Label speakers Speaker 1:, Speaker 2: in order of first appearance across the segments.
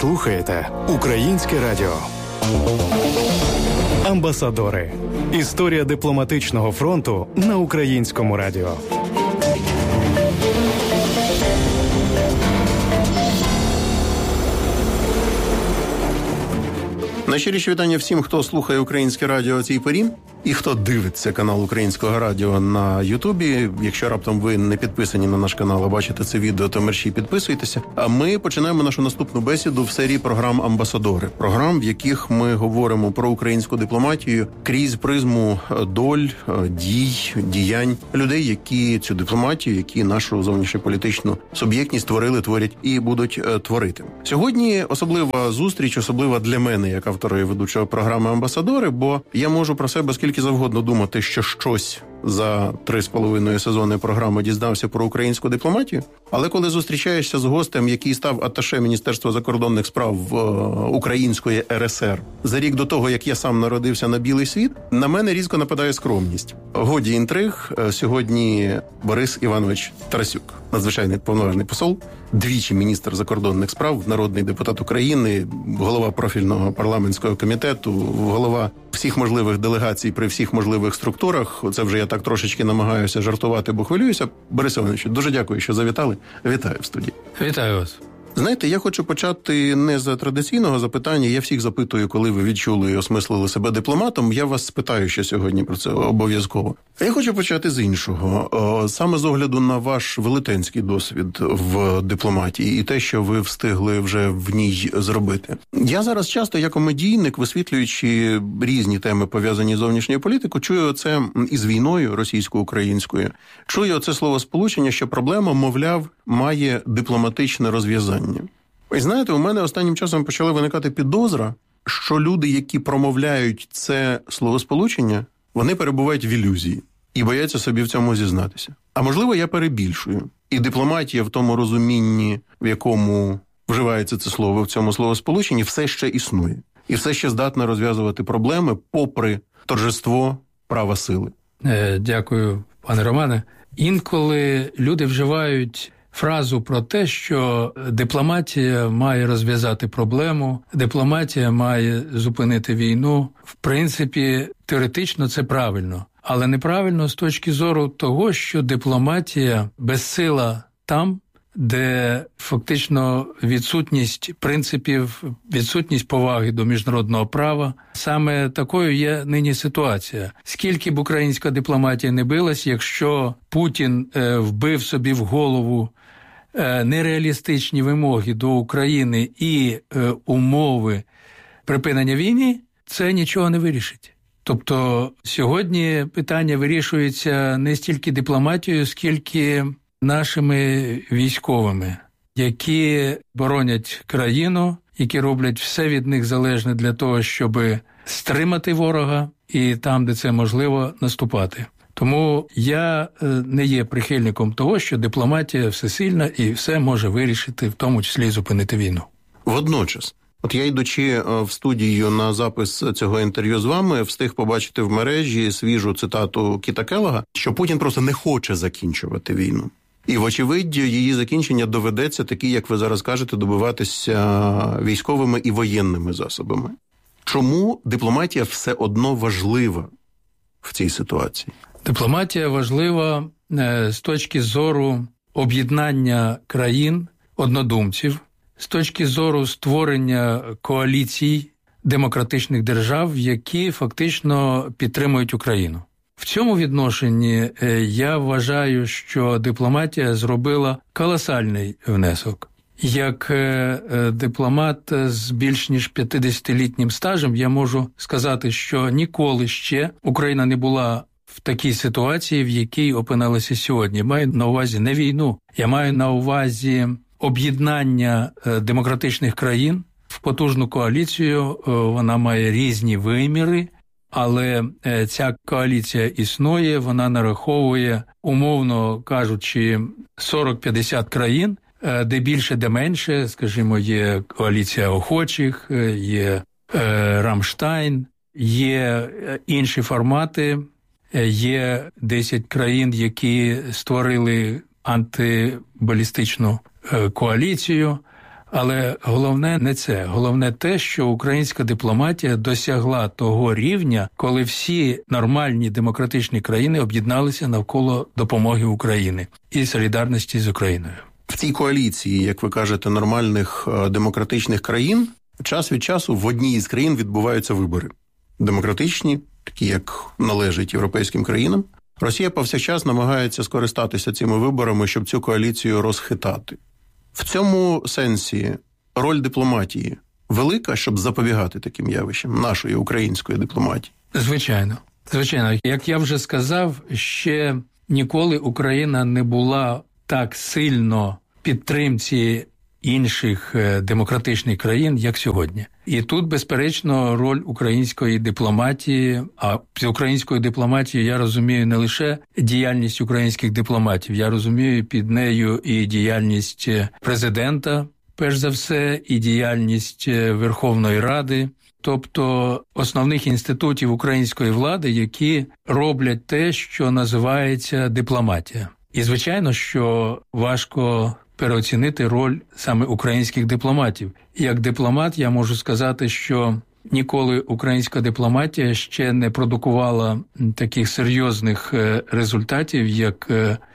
Speaker 1: слухаєте Українське радіо. Амбасадори. Історія дипломатичного фронту на Українському радіо.
Speaker 2: Найщиріші вітання всім, хто слухає Українське радіо о цій порі і хто дивиться канал Українського радіо на Ютубі. Якщо раптом ви не підписані на наш канал, а бачите це відео, то мерщій підписуйтеся. А ми починаємо нашу наступну бесіду в серії програм «Амбасадори». Програм, в яких ми говоримо про українську дипломатію крізь призму доль, дій, діянь людей, які цю дипломатію, які нашу зовнішньополітичну суб'єктність творили, творять і будуть творити. Сьогодні особлива зустріч, особлива для мене, як автора і ведучого програми «Амбасадори», бо я можу про себе скільки завгодно думати, що щось за 3,5 сезони програми дізнався про українську дипломатію, але коли зустрічаєшся з гостем, який став аташе Міністерства закордонних справ Української РСР за рік до того, як я сам народився на білий світ, на мене різко нападає скромність. Годі інтриг, сьогодні Борис Іванович Тарасюк, надзвичайний повноважний посол, двічі міністр закордонних справ, народний депутат України, голова профільного парламентського комітету, голова всіх можливих делегацій при всіх можливих структурах. Це вже я так трошечки намагаюся жартувати, бо хвилююся. Борис Іванович, дуже дякую, що завітали. Вітаю в студії.
Speaker 3: Вітаю вас.
Speaker 2: Знаєте, я хочу почати не з традиційного запитання. Я всіх запитую, коли ви відчули і осмислили себе дипломатом. Я вас спитаю ще сьогодні про це обов'язково. А я хочу почати з іншого. Саме з огляду на ваш велетенський досвід в дипломатії і те, що ви встигли вже в ній зробити. Я зараз часто, як комедійник, висвітлюючи різні теми, пов'язані з зовнішньою політикою, чую це із війною російсько-українською. Чую це словосполучення, що проблема, мовляв, має дипломатичне розв'язання. І знаєте, у мене останнім часом почала виникати підозра, що люди, які промовляють це словосполучення, вони перебувають в ілюзії і бояться собі в цьому зізнатися. А можливо, я перебільшую. І дипломатія в тому розумінні, в якому вживається це слово в цьому словосполученні, все ще існує. І все ще здатна розв'язувати проблеми попри торжество права сили.
Speaker 3: Дякую, пане Романе. Інколи люди вживають фразу про те, що дипломатія має розв'язати проблему, дипломатія має зупинити війну. В принципі, теоретично це правильно, але неправильно з точки зору того, що дипломатія безсила там, де фактично відсутність принципів, відсутність поваги до міжнародного права. Саме такою є нині ситуація. Скільки б українська дипломатія не билась, якщо Путін вбив собі в голову нереалістичні вимоги до України і умови припинення війни, це нічого не вирішить. Тобто сьогодні питання вирішується не стільки дипломатією, скільки нашими військовими, які боронять країну, які роблять все від них залежне для того, щоб стримати ворога і там, де це можливо, наступати. Тому я не є прихильником того, що дипломатія всесильна і все може вирішити, в тому числі і зупинити війну.
Speaker 2: Водночас, от я, йдучи в студію на запис цього інтерв'ю з вами, встиг побачити в мережі свіжу цитату Кіта Келлога, що Путін просто не хоче закінчувати війну. І, вочевидь, її закінчення доведеться, такі, як ви зараз кажете, добиватися військовими і воєнними засобами. Чому дипломатія все одно важлива в цій ситуації?
Speaker 3: Дипломатія важлива з точки зору об'єднання країн, однодумців, з точки зору створення коаліцій демократичних держав, які фактично підтримують Україну. В цьому відношенні я вважаю, що дипломатія зробила колосальний внесок. Як дипломат з більш ніж 50-літнім стажем, я можу сказати, що ніколи ще Україна не була в такій ситуації, в якій опинилася сьогодні. Я маю на увазі не війну, я маю на увазі об'єднання демократичних країн в потужну коаліцію. Вона має різні виміри, але ця коаліція існує, вона нараховує, умовно кажучи, 40-50 країн, де більше, де менше, скажімо, є коаліція охочих, є Рамштайн, є інші формати, є 10 країн, які створили антибалістичну коаліцію. Але головне не це. Головне те, що українська дипломатія досягла того рівня, коли всі нормальні демократичні країни об'єдналися навколо допомоги Україні і солідарності з Україною.
Speaker 2: В цій коаліції, як ви кажете, нормальних демократичних країн, час від часу в одній із країн відбуваються вибори. Демократичні, такі як належать європейським країнам. Росія повсякчас намагається скористатися цими виборами, щоб цю коаліцію розхитати. В цьому сенсі роль дипломатії велика, щоб запобігати таким явищам, нашої української дипломатії?
Speaker 3: Звичайно. Звичайно. Як я вже сказав, ще ніколи Україна не була так сильно в підтримці інших демократичних країн, як сьогодні. І тут, безперечно, роль української дипломатії, а з українською дипломатією я розумію не лише діяльність українських дипломатів, я розумію під нею і діяльність президента, перш за все, і діяльність Верховної Ради, тобто основних інститутів української влади, які роблять те, що називається дипломатія. І, звичайно, що важко переоцінити роль саме українських дипломатів. Як дипломат я можу сказати, що ніколи українська дипломатія ще не продукувала таких серйозних результатів, як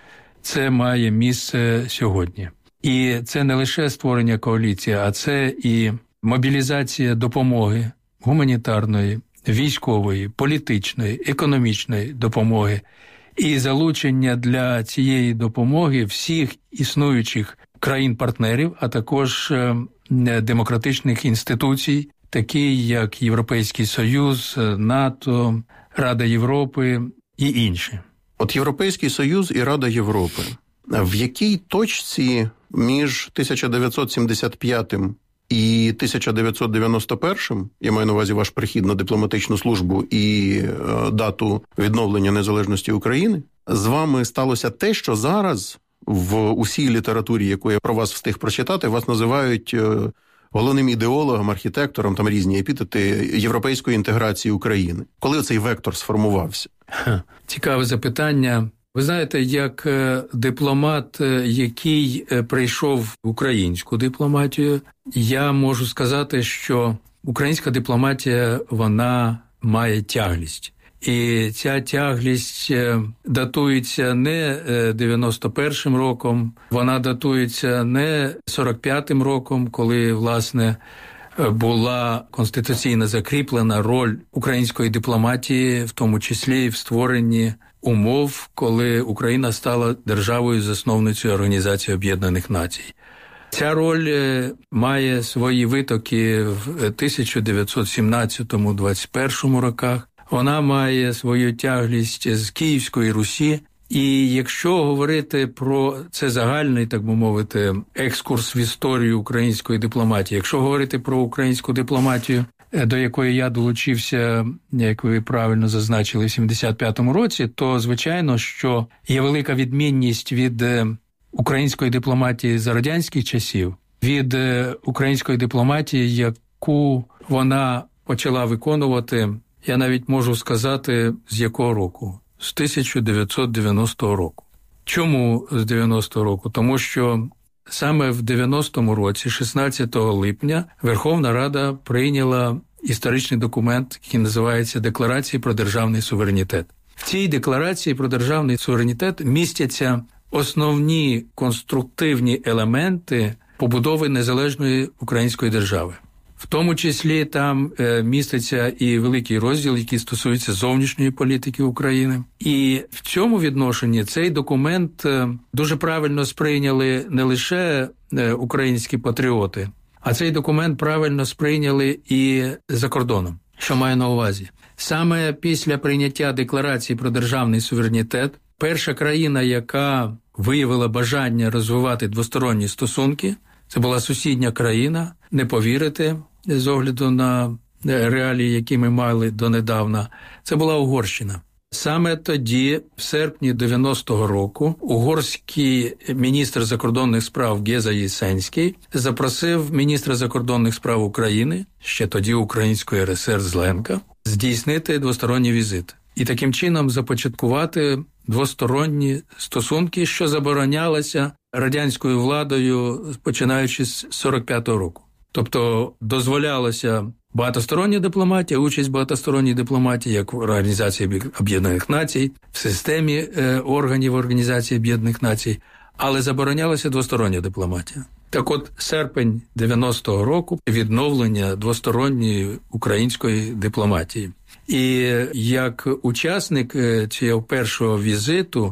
Speaker 3: це має місце сьогодні. І це не лише створення коаліції, а це і мобілізація допомоги гуманітарної, військової, політичної, економічної допомоги, і залучення для цієї допомоги всіх існуючих країн-партнерів, а також демократичних інституцій, такі як Європейський Союз, НАТО, Рада Європи і інші.
Speaker 2: От Європейський Союз і Рада Європи. В якій точці між 1975 і 1991, я маю на увазі ваш прихід на дипломатичну службу і дату відновлення незалежності України, з вами сталося те, що зараз в усій літературі, яку я про вас встиг прочитати, вас називають головним ідеологом, архітектором, там різні епітети європейської інтеграції України. Коли цей вектор сформувався?
Speaker 3: Цікаве запитання. Ви знаєте, як дипломат, який прийшов в українську дипломатію, я можу сказати, що українська дипломатія, вона має тяглість. І ця тяглість датується не 91-м роком, вона датується не 45-м роком, коли, власне, була конституційно закріплена роль української дипломатії, в тому числі і в створенні умов, коли Україна стала державою-засновницею Організації Об'єднаних Націй. Ця роль має свої витоки в 1917-21 роках. Вона має свою тяглість з Київської Русі. І якщо говорити про це загальний, так би мовити, екскурс в історію української дипломатії, якщо говорити про українську дипломатію, до якої я долучився, як ви правильно зазначили, в 75-му році, то, звичайно, що є велика відмінність від української дипломатії за радянських часів, від української дипломатії, яку вона почала виконувати, я навіть можу сказати, з якого року? З 1990 року. Чому з 90-го року? Тому що саме в 90-му році, 16 липня, Верховна Рада прийняла історичний документ, який називається «Декларація про державний суверенітет». В цій декларації про державний суверенітет містяться основні конструктивні елементи побудови незалежної української держави. В тому числі там міститься і великий розділ, який стосується зовнішньої політики України. І в цьому відношенні цей документ дуже правильно сприйняли не лише українські патріоти, а цей документ правильно сприйняли і за кордоном. Що маю на увазі? Саме після прийняття Декларації про державний суверенітет перша країна, яка виявила бажання розвивати двосторонні стосунки, це була сусідня країна, не повірите, з огляду на реалії, які ми мали донедавна, це була Угорщина. Саме тоді, в серпні 90-го року, угорський міністр закордонних справ Геза Єсенський запросив міністра закордонних справ України, ще тоді Української РСР Зеленка, здійснити двосторонній візит. І таким чином започаткувати двосторонні стосунки, що заборонялося радянською владою, починаючи з 45-го року. Тобто дозволялося багатостороння дипломатія, участь в багатосторонній дипломатії, як в Організації Об'єднаних Націй, в системі органів Організації Об'єднаних Націй, але заборонялася двостороння дипломатія. Так от, серпень 90-го року – відновлення двосторонньої української дипломатії. І як учасник цього першого візиту,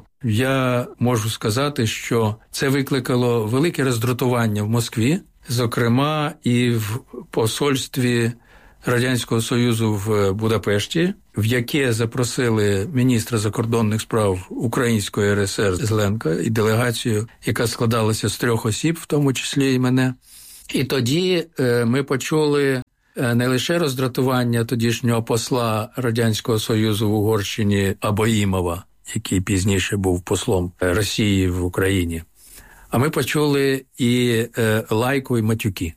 Speaker 3: я можу сказати, що це викликало велике роздратування в Москві, зокрема і в посольстві Радянського Союзу в Будапешті, в яке запросили міністра закордонних справ Української РСР Зеленка і делегацію, яка складалася з 3 осіб, в тому числі і мене. І тоді ми почули не лише роздратування тодішнього посла Радянського Союзу в Угорщині Абоїмова, який пізніше був послом Росії в Україні, а ми почули і лайку, і матюки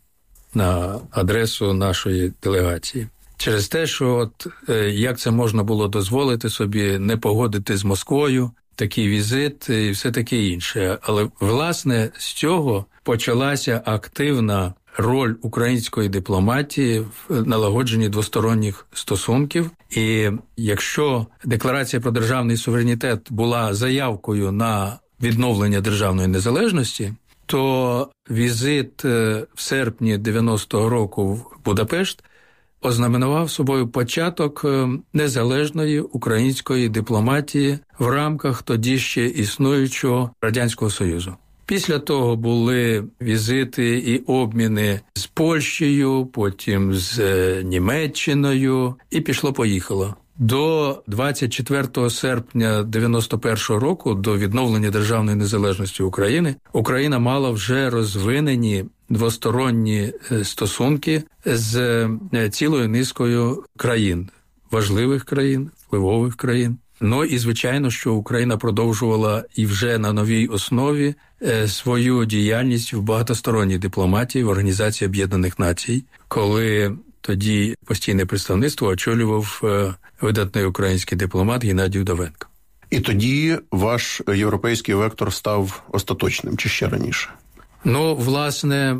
Speaker 3: на адресу нашої делегації. Через те, що от як це можна було дозволити собі не погодити з Москвою, такий візит і все таке інше. Але, власне, з цього почалася активна роль української дипломатії в налагодженні двосторонніх стосунків. І якщо Декларація про державний суверенітет була заявкою на відновлення державної незалежності, то візит в серпні 90-го року в Будапешт ознаменував собою початок незалежної української дипломатії в рамках тоді ще існуючого Радянського Союзу. Після того були візити і обміни з Польщею, потім з Німеччиною, і пішло-поїхало. До 24 серпня 91-го року, до відновлення державної незалежності України, Україна мала вже розвинені двосторонні стосунки з цілою низкою країн, важливих країн, впливових країн. Ну і, звичайно, що Україна продовжувала і вже на новій основі свою діяльність в багатосторонній дипломатії в Організації Об'єднаних Націй, коли тоді постійне представництво очолював видатний український дипломат Геннадій Удовенко.
Speaker 2: І тоді ваш європейський вектор став остаточним, чи ще раніше?
Speaker 3: Ну, власне,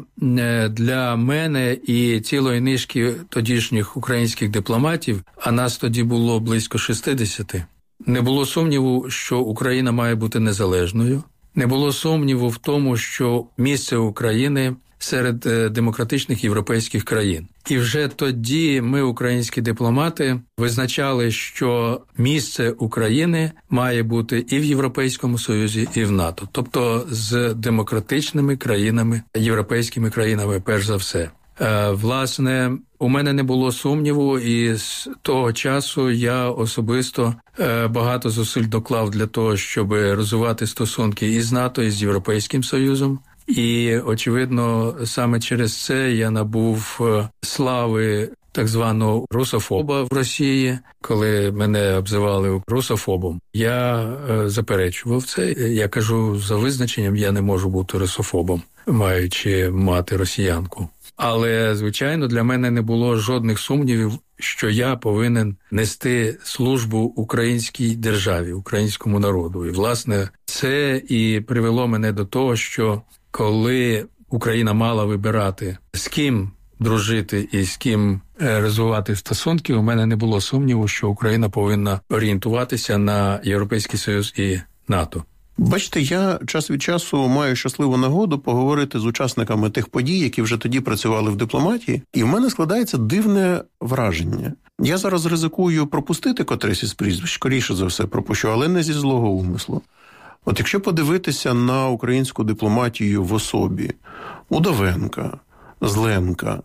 Speaker 3: для мене і цілої низки тодішніх українських дипломатів, а нас тоді було близько 60, не було сумніву, що Україна має бути незалежною. Не було сумніву в тому, що місце України серед демократичних європейських країн. І вже тоді ми, українські дипломати, визначали, що місце України має бути і в Європейському Союзі, і в НАТО. Тобто з демократичними країнами, європейськими країнами, перш за все. Власне, у мене не було сумніву, і з того часу я особисто багато зусиль доклав для того, щоб розвивати стосунки і з НАТО, і з Європейським Союзом. І, очевидно, саме через це я набув слави так званого русофоба в Росії, коли мене обзивали русофобом. Я заперечував це. Я кажу, за визначенням я не можу бути русофобом, маючи мати росіянку. Але, звичайно, для мене не було жодних сумнівів, що я повинен нести службу українській державі, українському народу. І, власне, це і привело мене до того, що коли Україна мала вибирати, з ким дружити і з ким розвивати стосунки, у мене не було сумніву, що Україна повинна орієнтуватися на Європейський Союз і НАТО.
Speaker 2: Бачите, я час від часу маю щасливу нагоду поговорити з учасниками тих подій, які вже тоді працювали в дипломатії, і в мене складається дивне враження. Я зараз ризикую пропустити котресь із прізвищ, скоріше за все пропущу, але не зі злого умислу. От якщо подивитися на українську дипломатію в особі Удовенка, Зленка,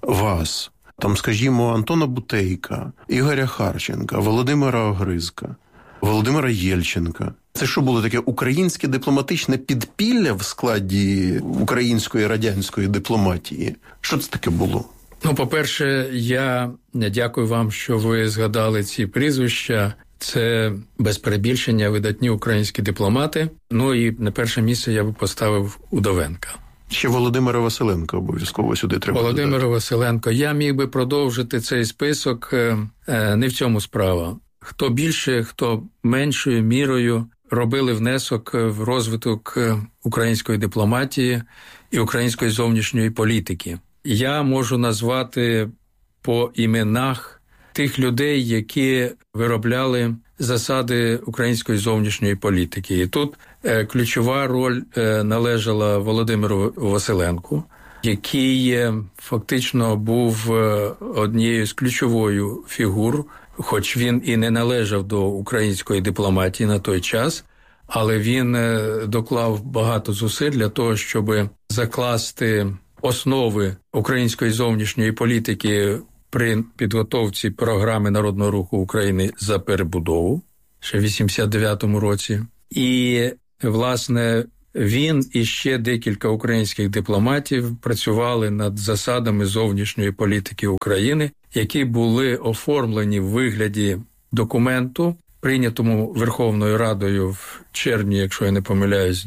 Speaker 2: вас, там, скажімо, Антона Бутейка, Ігоря Харченка, Володимира Огризка, Володимира Єльченка. Це що було таке українське дипломатичне підпілля в складі української радянської дипломатії? Що це таке було?
Speaker 3: Ну, по-перше, я дякую вам, що ви згадали ці прізвища. Це, без перебільшення, видатні українські дипломати. Ну і на перше місце я би поставив Удовенка.
Speaker 2: Ще Володимира Василенка обов'язково сюди треба
Speaker 3: Володимира
Speaker 2: додати.
Speaker 3: Василенко. Я міг би продовжити цей список, не в цьому справа. Хто більше, хто меншою мірою робили внесок в розвиток української дипломатії і української зовнішньої політики. Я можу назвати по іменах тих людей, які виробляли засади української зовнішньої політики. І тут ключова роль належала Володимиру Василенку, який фактично був однією з ключовою фігур, хоч він і не належав до української дипломатії на той час, але він доклав багато зусиль для того, щоб закласти основи української зовнішньої політики при підготовці програми Народного руху України за перебудову ще в 89-му році. І, власне, він і ще декілька українських дипломатів працювали над засадами зовнішньої політики України, які були оформлені в вигляді документу, прийнятому Верховною Радою в червні, якщо я не помиляюсь,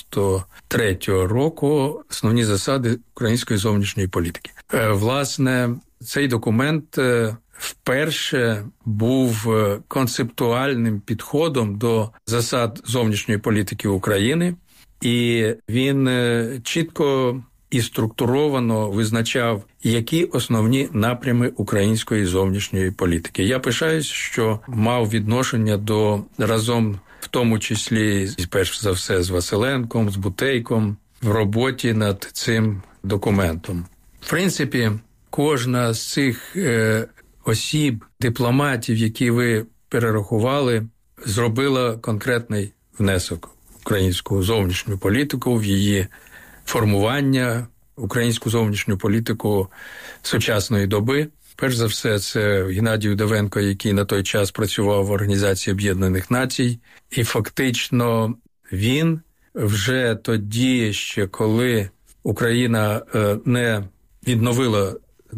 Speaker 3: 93-го року, основні засади української зовнішньої політики. Власне, цей документ вперше був концептуальним підходом до засад зовнішньої політики України, і він чітко і структуровано визначав, які основні напрями української зовнішньої політики. Я пишаюсь, що мав відношення до разом, в тому числі, перш за все, з Василенком, з Бутейком, в роботі над цим документом. В принципі, кожна з цих осіб, дипломатів, які ви перерахували, зробила конкретний внесок в українську зовнішню політику, в її формування, українську зовнішню політику сучасної доби. Перш за все, це Геннадій Удовенко, який на той час працював в Організації Об'єднаних Націй. І фактично він вже тоді, ще коли Україна не відновила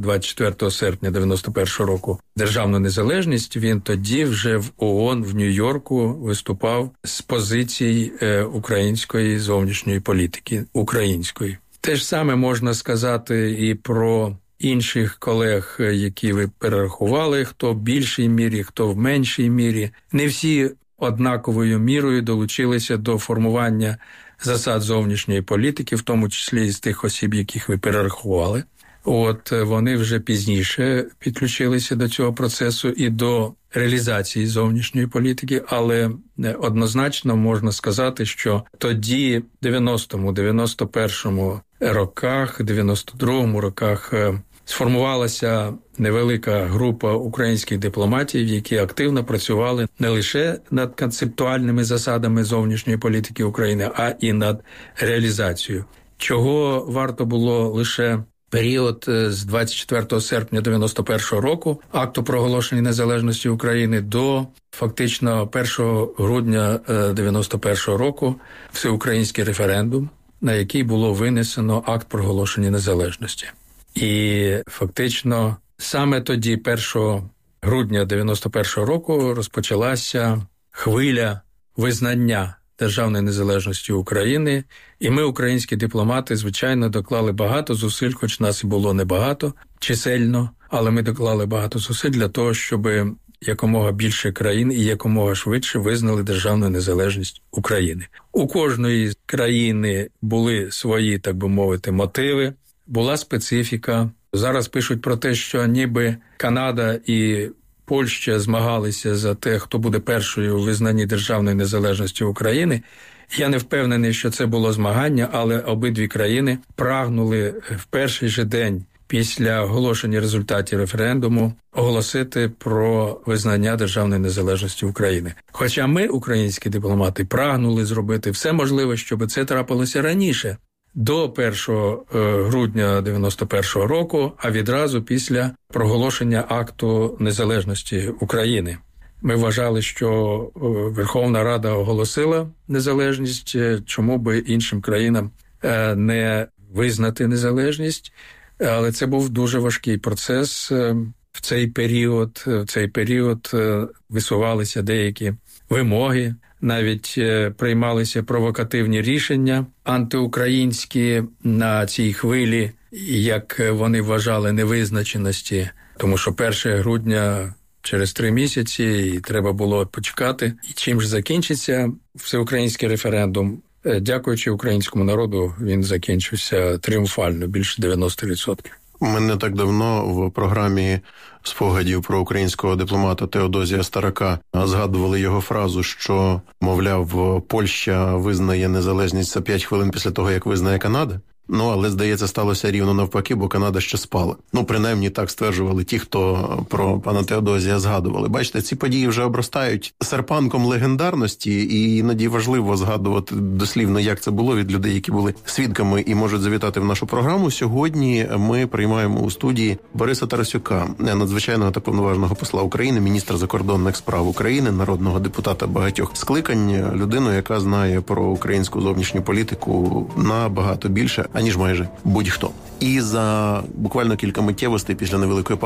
Speaker 3: 24 серпня 91 року державну незалежність, він тоді вже в ООН в Нью-Йорку виступав з позицій української зовнішньої політики, української. Те ж саме можна сказати і про інших колег, які ви перерахували, хто в більшій мірі, хто в меншій мірі. Не всі однаковою мірою долучилися до формування засад зовнішньої політики, в тому числі і з тих осіб, яких ви перерахували. Вони вже пізніше підключилися до цього процесу і до реалізації зовнішньої політики, але однозначно можна сказати, що тоді, в 90-му, 91-му роках, 92-му роках, сформувалася невелика група українських дипломатів, які активно працювали не лише над концептуальними засадами зовнішньої політики України, а і над реалізацією. Чого варто було лише період з 24 серпня 91 року, акту проголошення незалежності України, до фактично 1 грудня 91 року всеукраїнський референдум, на який було винесено акт проголошення незалежності. І фактично саме тоді, 1 грудня 91 року, розпочалася хвиля визнання державної незалежності України, і ми, українські дипломати, звичайно, доклали багато зусиль, хоч нас і було небагато чисельно, але ми доклали багато зусиль для того, щоб якомога більше країн і якомога швидше визнали державну незалежність України. У кожної країни були свої, так би мовити, мотиви, була специфіка. Зараз пишуть про те, що ніби Канада і Польща змагалися за те, хто буде першою у визнанні державної незалежності України. Я не впевнений, що це було змагання, але обидві країни прагнули в перший же день після оголошення результатів референдуму оголосити про визнання державної незалежності України. Хоча ми, українські дипломати, прагнули зробити все можливе, щоб це трапилося раніше, до 1 грудня 91 року, а відразу після проголошення акту незалежності України. Ми вважали, що Верховна Рада оголосила незалежність, чому би іншим країнам не визнати незалежність, але це був дуже важкий процес. В цей період висувалися деякі вимоги, навіть приймалися провокативні рішення антиукраїнські на цій хвилі, як вони вважали, невизначеності, тому що 1 грудня через 3 місяці, і треба було почекати. І чим ж закінчиться всеукраїнський референдум? Дякуючи українському народу, він закінчився тріумфально, більше 90%.
Speaker 2: Ми не так давно в програмі спогадів про українського дипломата Теодозія Старака згадували його фразу, що, мовляв, Польща визнає незалежність за 5 хвилин після того, як визнає Канада. Але, здається, сталося рівно навпаки, бо Канада ще спала. Принаймні так стверджували ті, хто про пана Теодозія згадували. Бачите, ці події вже обростають серпанком легендарності, і іноді важливо згадувати дослівно, як це було, від людей, які були свідками і можуть завітати в нашу програму. Сьогодні ми приймаємо у студії Бориса Тарасюка, надзвичайного та повноважного посла України, міністра закордонних справ України, народного депутата багатьох скликань, людину, яка знає про українську зовнішню політику набагато більше, аніж майже будь-хто. І за буквально кілька миттєвостей після невеликої